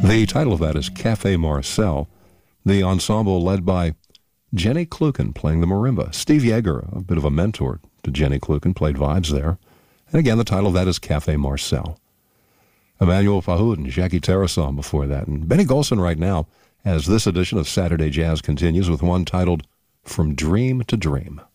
The title of that is Cafe Marcel. The ensemble led by Jenny Kluken playing the marimba. Steve Yeager, a bit of a mentor to Jenny Kluken, played vibes there. And again, the title of that is Cafe Marcel. Emmanuel Pahud and Jackie Terrasom before that. And Benny Golson right now, as this edition of Saturday Jazz continues with one titled From Dream to Dream.